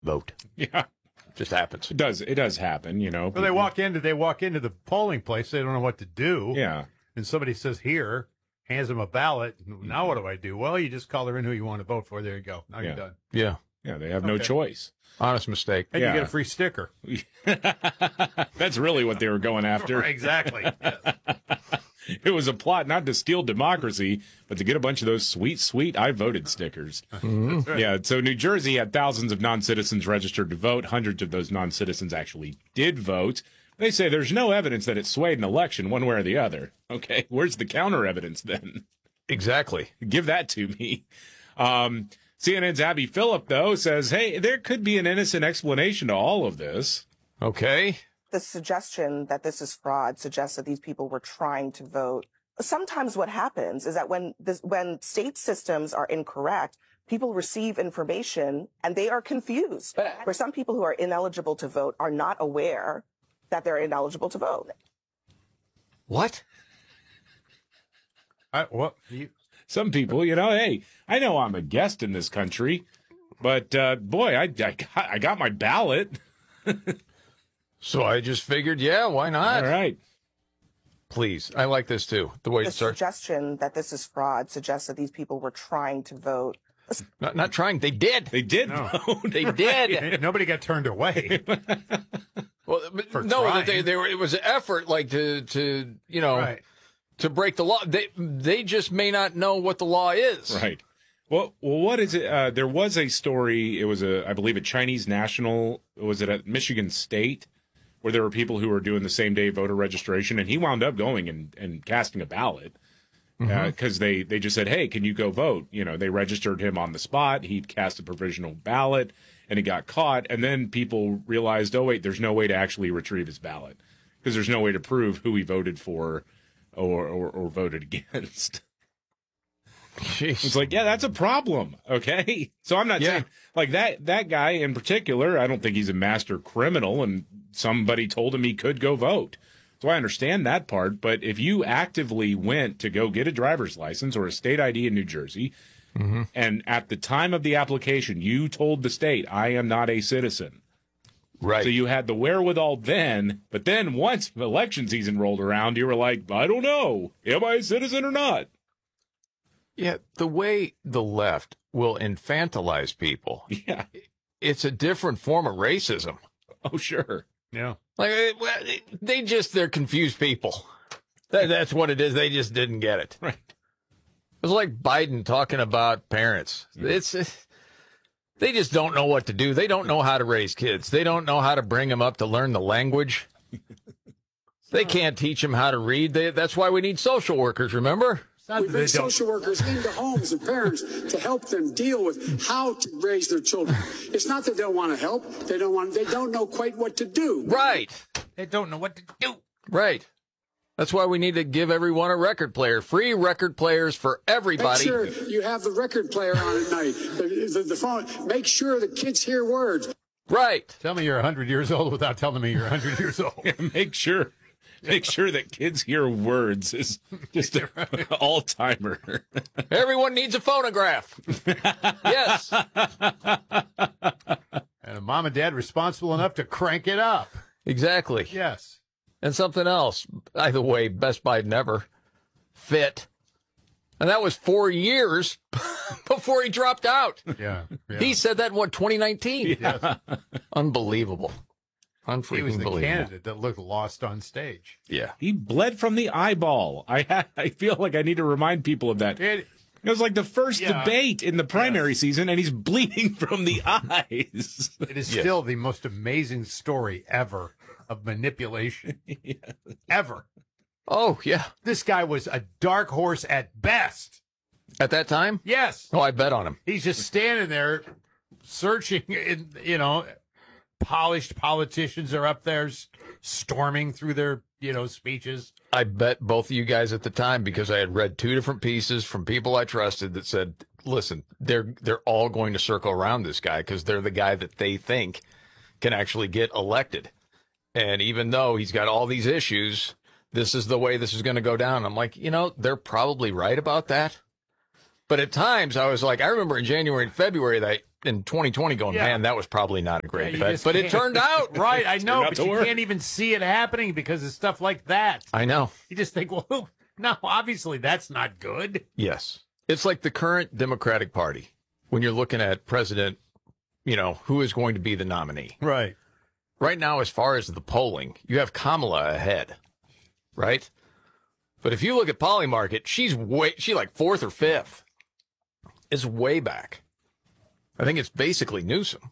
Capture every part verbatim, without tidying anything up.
vote. Yeah. Just happens. It does. It does happen, you know. Well, they walk into they walk into the polling place. They don't know what to do. Yeah. And somebody says, here, hands them a ballot. Now what do I do? Well, you just color in who you want to vote for. There you go. Now Yeah. you're done. Yeah. Yeah, they have no Okay. choice. Honest mistake. And Yeah. you get a free sticker. That's really what they were going after. Exactly. Yes. It was a plot not to steal democracy, but to get a bunch of those sweet, sweet I voted stickers. That's right. Yeah, so New Jersey had thousands of non-citizens registered to vote. Hundreds of those non-citizens actually did vote. They say there's no evidence that it swayed an election one way or the other. Okay, where's the counter evidence then? Exactly. Give that to me. Um, C N N's Abby Phillip, though, says, hey, there could be an innocent explanation to all of this. Okay. The suggestion that this is fraud suggests that these people were trying to vote. Sometimes what happens is that when this, when state systems are incorrect, people receive information and they are confused. Where some people who are ineligible to vote are not aware that they're ineligible to vote. What? I, well, you, Some people, you know, hey, I know I'm a guest in this country, but uh, boy, I, I, got, I got my ballot. So I just figured, yeah, why not? All right. Please. I like this too. The way The it starts. suggestion that this is fraud suggests that these people were trying to vote. Not, not trying. They did. They did No. vote. They did. nobody got turned away. Well, but For no, trying. they, they were, it was an effort, like to, to, you know, Right. to break the law. They, they just may not know what the law is. Right. Well, well, what is it? Uh, there was a story. It was a, I believe, a Chinese national. Was it at Michigan State, where there were people who were doing the same day voter registration, and he wound up going and, and casting a ballot because uh, they they just said, "Hey, can you go vote?" You know, they registered him on the spot. He cast a provisional ballot, and he got caught. And then people realized, oh wait, there's no way to actually retrieve his ballot because there's no way to prove who he voted for or or, or voted against. Jeez. It's like, yeah, that's a problem. Okay. So I'm not Yeah. saying like that, that guy in particular, I don't think he's a master criminal and somebody told him he could go vote. So I understand that part. But if you actively went to go get a driver's license or a state I D in New Jersey, Mm-hmm. and at the time of the application, you told the state, I am not a citizen. Right. So you had the wherewithal then, but then once election season rolled around, you were like, I don't know. Am I a citizen or not? Yeah, the way the left will infantilize people, Yeah. it's a different form of racism. Oh, sure. Yeah. Like, eh, well, they just, they're confused people. That, that's what it is. They just didn't get it. Right. It's like Biden talking about parents. It's, eh, they just don't know what to do. They don't know how to raise kids. They don't know how to bring them up to learn the language. They can't teach them how to read. They, that's why we need social workers, remember? Not We that bring they don't- social workers into homes and parents to help them deal with how to raise their children. It's not that they don't want to help. They don't want, they don't know quite what to do. Right. They don't know what to do. Right. That's why we need to give everyone a record player. Free record players for Make everybody. sure you have the record player on at night, the, the, the phone. Make sure the kids hear words. Right. Tell me you're one hundred years old without telling me you're one hundred years old. make sure make sure that kids hear words is just an all-timer. Everyone needs a phonograph. Yes. And a mom and dad responsible enough to crank it up. Exactly. Yes. And something else. By the way, best Biden ever. Fit. And that was four years before he dropped out. Yeah. yeah. He said that in what, twenty nineteen? Yes. Unbelievable. He was Unfreaking the believable. candidate that looked lost on stage. Yeah. He bled from the eyeball. I ha- I feel like I need to remind people of that. It, It was like the first Yeah. debate in the primary Yes. season, and he's bleeding from the eyes. it is Yeah. still the most amazing story ever of manipulation. Ever. Oh, yeah. This guy was a dark horse at best. At that time? Yes. Oh, I bet on him. He's just standing there searching, in, you know, polished politicians are up there s- storming through their, you know, speeches. I bet both of you guys at the time, because I had read two different pieces from people I trusted that said, listen, they're they're all going to circle around this guy because they're the guy that they think can actually get elected. And even though he's got all these issues, this is the way this is going to go down. I'm like, you know, they're probably right about that. But at times I was like, I remember in January and February that in twenty twenty going, Yeah. man, that was probably not a great Yeah, you bet. just But it can't- turned out. Right, I know, out but to you work. can't even see it happening because of stuff like that. I know. You just think, well, no, obviously that's not good. Yes. It's like the current Democratic Party when you're looking at president, you know, who is going to be the nominee. Right. Right now, as far as the polling, you have Kamala ahead, right? But if you look at Polymarket, she's way, she like fourth or fifth. It's way back. I think it's basically Newsom.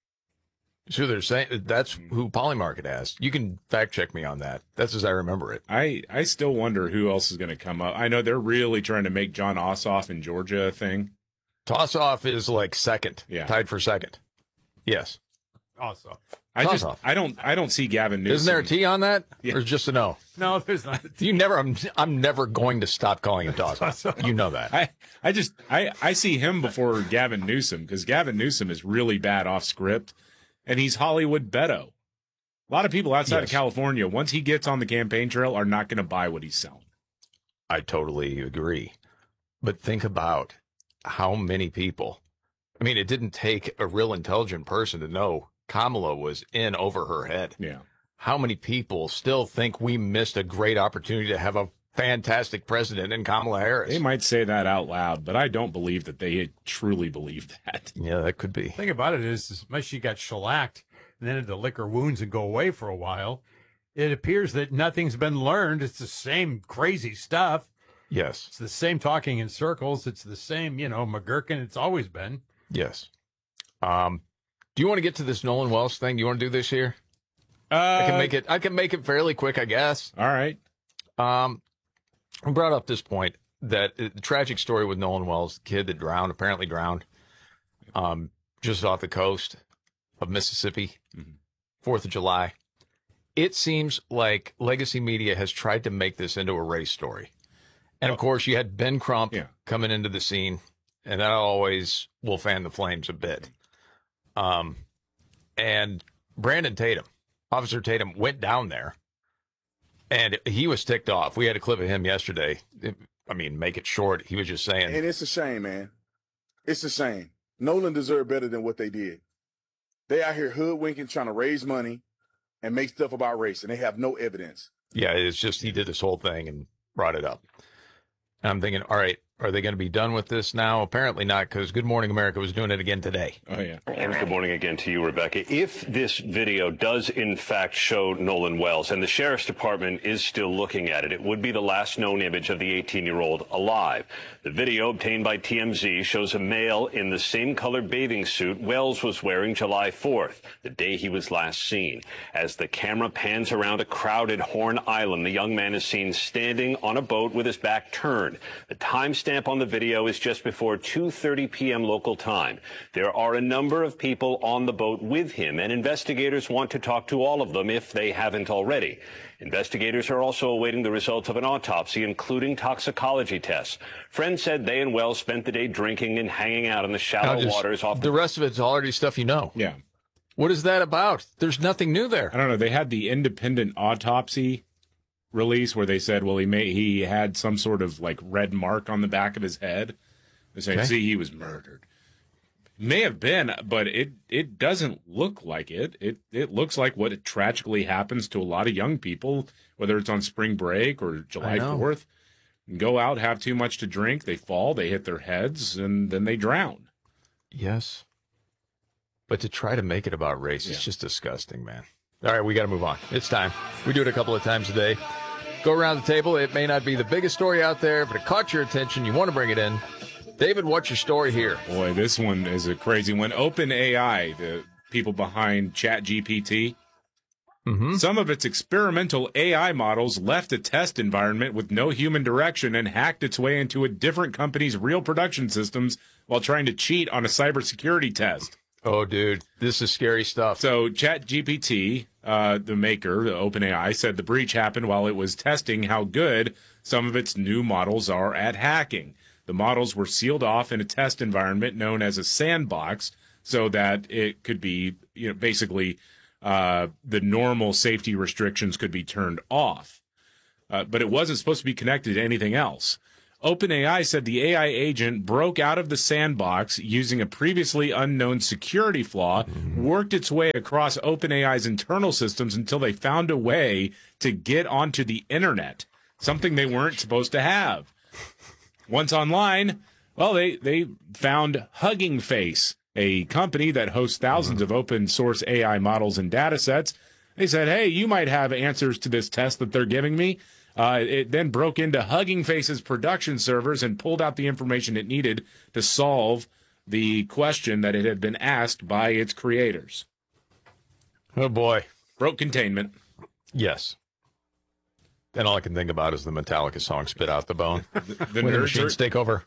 So they're saying that's who Polymarket has. You can fact check me on that. That's as I remember it. I, I still wonder who else is going to come up. I know they're really trying to make John Ossoff in Georgia a thing. Toss off is like second, Yeah. tied for second. Yes. Also, I just Ossoff. I don't I don't see Gavin Newsom. Isn't there a T on that? Yeah. Or just a no? no, there's not. You never, I'm, I'm never going to stop calling him toss off. You know that. I, I just I, I see him before Gavin Newsom because Gavin Newsom is really bad off script, and he's Hollywood Beto. A lot of people outside Yes. of California, once he gets on the campaign trail, are not going to buy what he's selling. I totally agree. But think about how many people, I mean, it didn't take a real intelligent person to know Kamala was in over her head. Yeah. How many people still think we missed a great opportunity to have a fantastic president in Kamala Harris? They might say that out loud, but I don't believe that they truly believe that. Yeah, that could be. The thing about it is, as much as she got shellacked and then had to lick her wounds and go away for a while, it appears that nothing's been learned. It's the same crazy stuff. Yes. It's the same talking in circles. It's the same, you know, McGurkin. It's always been. Yes. Um, do you want to get to this Nolan Wells thing? Do you want to do this here? Uh, I can make it. I can make it fairly quick, I guess. All right. Um, I brought up this point that uh, the tragic story with Nolan Wells, the kid that drowned, apparently drowned, um, just off the coast of Mississippi, Mhm. Fourth of July. It seems like legacy media has tried to make this into a race story, and of course, you had Ben Crump Yeah. coming into the scene, and that always will fan the flames a bit. Um, and Brandon Tatum, Officer Tatum, went down there. And he was ticked off. We had a clip of him yesterday. It- I mean, make it short. He was just saying, And it's a shame, man. It's a shame. Nolan deserved better than what they did. They out here hoodwinking, trying to raise money and make stuff about race, and they have no evidence. yeah, it's just he did this whole thing and brought it up. And I'm thinking, all right, are they going to be done with this now? Apparently not, because Good Morning America was doing it again today. Oh, yeah. And good morning again to you, Rebecca. If this video does in fact show Nolan Wells, and the sheriff's department is still looking at it, it would be the last known image of the eighteen-year-old alive. The video obtained by T M Z shows a male in the same colored bathing suit Wells was wearing July fourth, the day he was last seen. As the camera pans around a crowded Horn Island, the young man is seen standing on a boat with his back turned. The timestamp on the video is just before two thirty p.m. local time. There are a number of people on the boat with him, and investigators want to talk to all of them if they haven't already. Investigators are also awaiting the results of an autopsy, including toxicology tests. Friends said they and Wells spent the day drinking and hanging out in the shallow Now, just- waters off the rest of it's already stuff you know. Yeah. What is that about? There's nothing new there. I don't know. They had the independent autopsy release where they said, well, he may he had some sort of like red mark on the back of his head. They say, Okay. see, he was murdered. May have been, but it it doesn't look like it. It it looks like what tragically happens to a lot of young people, whether it's on spring break or July know. fourth. Go out, have too much to drink, they fall, they hit their heads, and then they drown. Yes. But to try to make it about race is Yeah. just disgusting, man. All right, we got to move on. It's time. We do it a couple of times a day. Go around the table. It may not be the biggest story out there, but it caught your attention. You want to bring it in. David, what's your story here? Boy, this one is a crazy one. OpenAI, the people behind ChatGPT, Mm-hmm. some of its experimental A I models left a test environment with no human direction and hacked its way into a different company's real production systems while trying to cheat on a cybersecurity test. Oh, dude, this is scary stuff. So ChatGPT, uh, the maker, the OpenAI, said the breach happened while it was testing how good some of its new models are at hacking. The models were sealed off in a test environment known as a sandbox so that it could be, you know, basically uh, the normal safety restrictions could be turned off. Uh, but it wasn't supposed to be connected to anything else. OpenAI said the A I agent broke out of the sandbox using a previously unknown security flaw, worked its way across OpenAI's internal systems until they found a way to get onto the internet, something they weren't supposed to have. Once online, well, they, they found Hugging Face, a company that hosts thousands of open source A I models and data sets. They said, hey, you might have answers to this test that they're giving me. Uh, it then broke into Hugging Face's production servers and pulled out the information it needed to solve the question that it had been asked by its creators. Oh, boy. Broke containment. Yes. And all I can think about is the Metallica song, Spit Out the Bone. The, the when the nerds machines are, take over.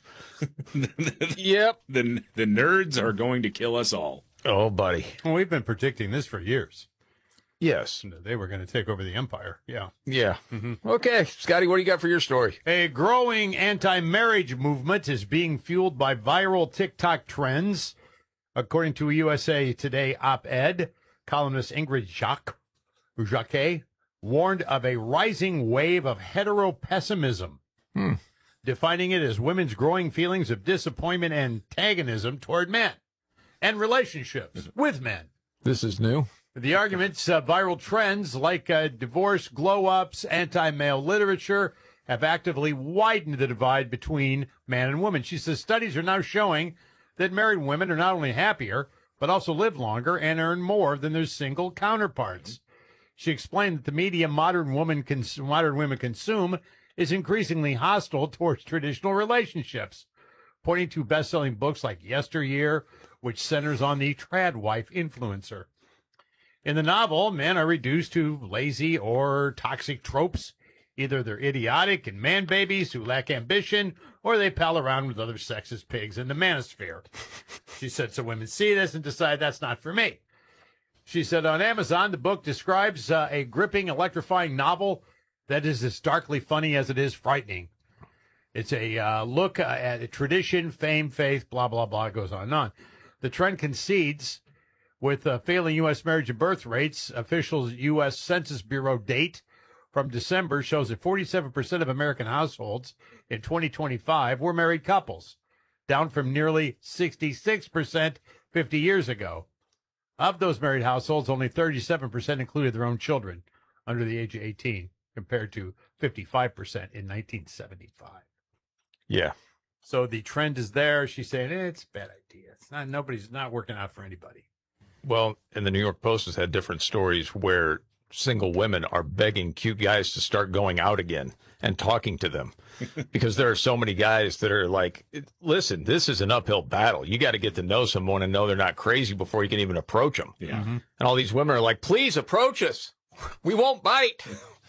Yep. the, the nerds are going to kill us all. Oh, buddy. Well, we've been predicting this for years. Yes. They were going to take over the empire. Yeah. Yeah. Mm-hmm. Okay. Scotty, what do you got for your story? A growing anti-marriage movement is being fueled by viral TikTok trends. According to a U S A Today op-ed, columnist Ingrid Jacques, Jacquet warned of a rising wave of hetero-pessimism, Hmm. defining it as women's growing feelings of disappointment and antagonism toward men and relationships with men. This is new. The arguments, uh, viral trends like uh, divorce, glow-ups, anti-male literature have actively widened the divide between man and woman. She says studies are now showing that married women are not only happier, but also live longer and earn more than their single counterparts. She explained that the media modern woman cons- modern women consume is increasingly hostile towards traditional relationships, pointing to best-selling books like Yesteryear, which centers on the trad wife influencer. In the novel, men are reduced to lazy or toxic tropes. Either they're idiotic and man babies who lack ambition, or they pal around with other sexist pigs in the manosphere. She said some women see this and decide that's not for me. She said on Amazon, the book describes uh, a gripping, electrifying novel that is as darkly funny as it is frightening. It's a uh, look uh, at a tradition, fame, faith, blah, blah, blah, goes on and on. The trend concedes with uh, failing U S marriage and birth rates. Official U S Census Bureau date from December shows that forty-seven percent of American households in twenty twenty-five were married couples, down from nearly sixty-six percent fifty years ago. Of those married households, only thirty-seven percent included their own children under the age of eighteen, compared to fifty-five percent in nineteen seventy-five. Yeah. So the trend is there. She's saying eh, it's a bad idea. It's not, nobody's not working out for anybody. Well, and the New York Post has had different stories where single women are begging cute guys to start going out again and talking to them because there are so many guys that are like, listen, this is an uphill battle. You got to get to know someone and know they're not crazy before you can even approach them. Yeah. Mm-hmm. And all these women are like, please approach us. We won't bite.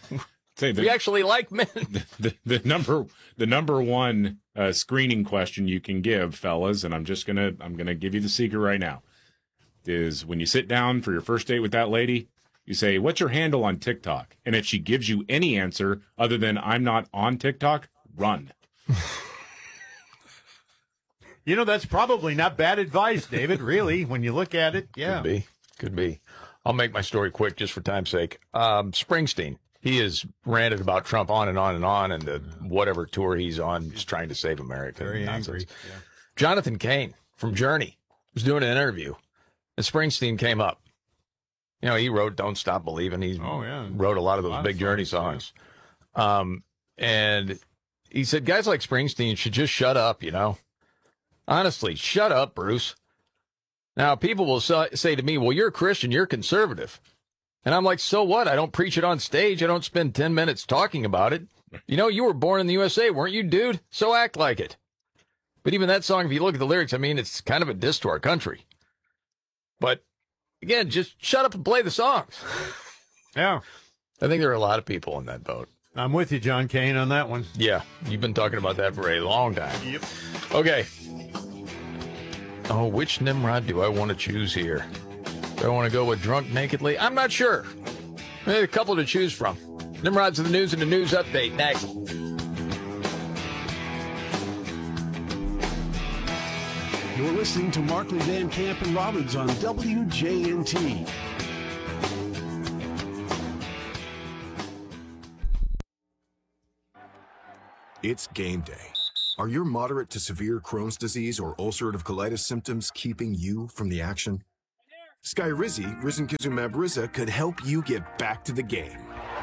Say the, We actually like men. the, the number the number one uh, screening question you can give, fellas, and I'm just gonna I'm gonna give you the secret right now, is when you sit down for your first date with that lady, you say, what's your handle on TikTok? And if she gives you any answer other than I'm not on TikTok, run. You know, that's probably not bad advice, David, really, when you look at it. Yeah. Could be. Could be. I'll make my story quick just for time's sake. Um, Springsteen, he has ranted about Trump on and on and on, and the whatever tour he's on, just trying to save America. Very Nonsense. angry. Yeah. Jonathan Cain from Journey was doing an interview, and Springsteen came up. You know, he wrote "Don't Stop Believing." He Oh, yeah. wrote a lot of A those lot big of Journey songs, songs. Um, and he said, guys like Springsteen should just shut up, you know? Honestly, shut up, Bruce. Now, people will say say to me, well, you're a Christian, you're conservative. And I'm like, so what? I don't preach it on stage. I don't spend ten minutes talking about it. You know, you were born in the U S A, weren't you, dude? So act like it. But even that song, if you look at the lyrics, I mean, it's kind of a diss to our country. But again, just shut up and play the songs. Yeah. I think there are a lot of people in that boat. I'm with you, John Kane, on that one. Yeah, you've been talking about that for a long time. Yep. Okay. Oh, which Nimrod do I want to choose here? Do I want to go with Drunk Nakedly? I'm not sure. There's a couple to choose from. Nimrod's of the news and the news update next. You're listening to Markley, Van Camp, and Robbins on W J N T. It's game day. Are your moderate to severe Crohn's disease or ulcerative colitis symptoms keeping you from the action? Skyrizi, risankizumab Riza, could help you get back to the game.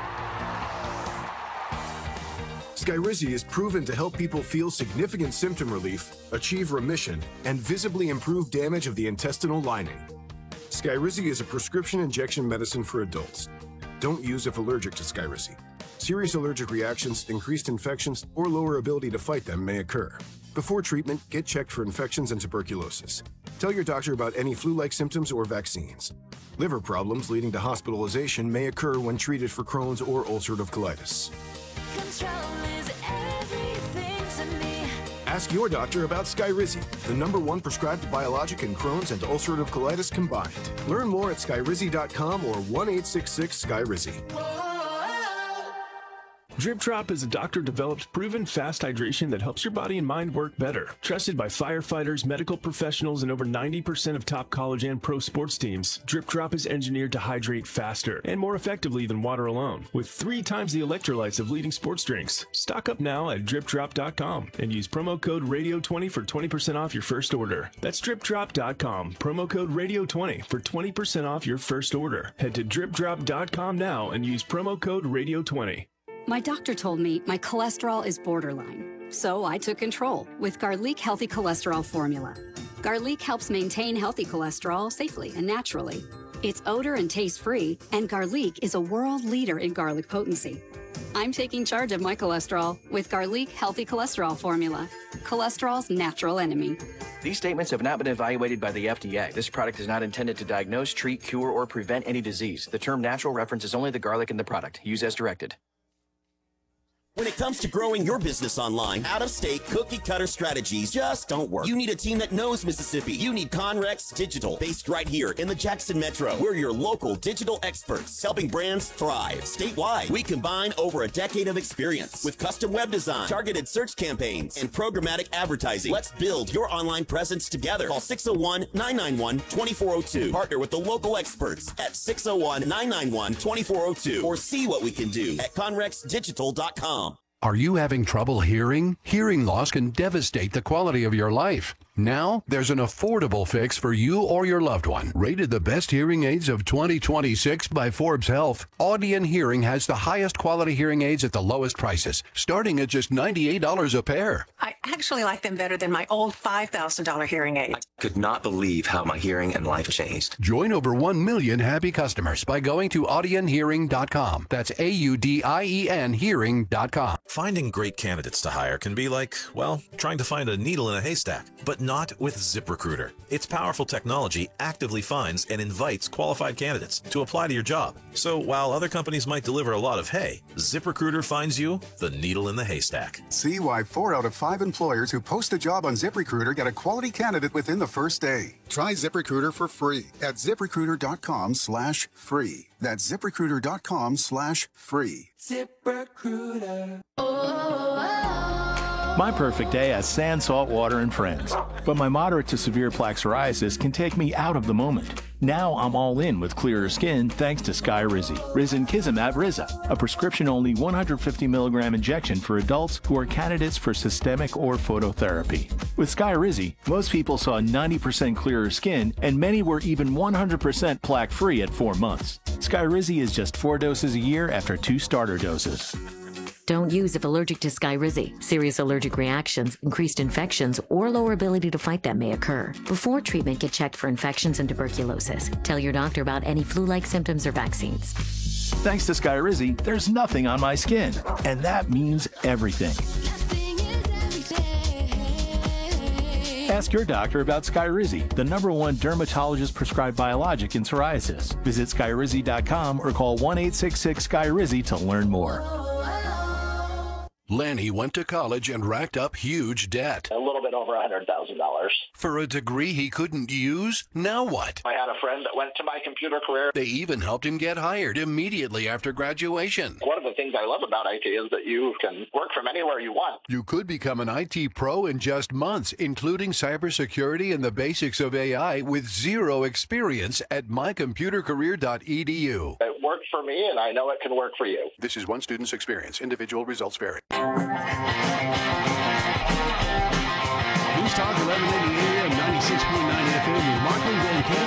Skyrizi is proven to help people feel significant symptom relief, achieve remission, and visibly improve damage of the intestinal lining. Skyrizi is a prescription injection medicine for adults. Don't use if allergic to Skyrizi. Serious allergic reactions, increased infections, or lower ability to fight them may occur. Before treatment, get checked for infections and tuberculosis. Tell your doctor about any flu-like symptoms or vaccines. Liver problems leading to hospitalization may occur when treated for Crohn's or ulcerative colitis. Control is everything to me. Ask your doctor about Skyrizi, the number one prescribed biologic in Crohn's and ulcerative colitis combined. Learn more at skyrizi dot com or one eight six six Skyrizi. Drip Drop is a doctor-developed, proven fast hydration that helps your body and mind work better. Trusted by firefighters, medical professionals, and over ninety percent of top college and pro sports teams, Drip Drop is engineered to hydrate faster and more effectively than water alone, with three times the electrolytes of leading sports drinks. Stock up now at drip drop dot com and use promo code radio twenty for twenty percent off your first order. That's drip drop dot com, promo code radio twenty for twenty percent off your first order. Head to drip drop dot com now and use promo code radio twenty. My doctor told me my cholesterol is borderline, so I took control with Garlic Healthy Cholesterol Formula. Garlic helps maintain healthy cholesterol safely and naturally. It's odor and taste-free, and Garlic is a world leader in garlic potency. I'm taking charge of my cholesterol with Garlic Healthy Cholesterol Formula, cholesterol's natural enemy. These statements have not been evaluated by the F D A. This product is not intended to diagnose, treat, cure, or prevent any disease. The term natural references only the garlic in the product. Use as directed. When it comes to growing your business online, out-of-state cookie-cutter strategies just don't work. You need a team that knows Mississippi. You need Conrex Digital, based right here in the Jackson Metro. We're your local digital experts, helping brands thrive statewide. We combine over a decade of experience with custom web design, targeted search campaigns, and programmatic advertising. Let's build your online presence together. Call six oh one, nine nine one, two four oh two. Partner with the local experts at six oh one, nine nine one, two four oh two or see what we can do at conrex digital dot com. Are you having trouble hearing? Hearing loss can devastate the quality of your life. Now, there's an affordable fix for you or your loved one. Rated the best hearing aids of twenty twenty-six by Forbes Health, Audion Hearing has the highest quality hearing aids at the lowest prices, starting at just ninety-eight dollars a pair. I actually like them better than my old five thousand dollars hearing aid. I could not believe how my hearing and life changed. Join over one million happy customers by going to audion hearing dot com. That's A U D I E N hearing dot com. Finding great candidates to hire can be like, well, trying to find a needle in a haystack, but not with ZipRecruiter. Its powerful technology actively finds and invites qualified candidates to apply to your job. So while other companies might deliver a lot of hay, ZipRecruiter finds you the needle in the haystack. See why four out of five employers who post a job on ZipRecruiter get a quality candidate within the first day. Try ZipRecruiter for free at ZipRecruiter dot com slash free. That's ZipRecruiter dot com slash free. ZipRecruiter. My perfect day has sand, salt water, and friends. But my moderate to severe plaque psoriasis can take me out of the moment. Now I'm all in with clearer skin thanks to Skyrizi. Risankizumab Riza, a prescription-only one hundred fifty milligram injection for adults who are candidates for systemic or phototherapy. With Skyrizi, most people saw ninety percent clearer skin, and many were even one hundred percent plaque-free at four months. Skyrizi is just four doses a year after two starter doses. Don't use if allergic to Skyrizi. Serious allergic reactions, increased infections, or lower ability to fight them may occur. Before treatment, get checked for infections and tuberculosis. Tell your doctor about any flu-like symptoms or vaccines. Thanks to Skyrizi, there's nothing on my skin, and that means everything. Ask your doctor about Skyrizi, the number one dermatologist-prescribed biologic in psoriasis. Visit skyrizi dot com or call one eight six six Skyrizi to learn more. Lanny went to college and racked up huge debt. A little bit over one hundred thousand dollars. For a degree he couldn't use? Now what? I had a friend that went to my computer career. They even helped him get hired immediately after graduation. One of the things I love about I T is that you can work from anywhere you want. You could become an I T pro in just months, including cybersecurity and the basics of A I with zero experience at my computer career dot e d u. It worked for me, and I know it can work for you. This is one student's experience. Individual results vary. ninety-six point nine F M with Markley Van Camp.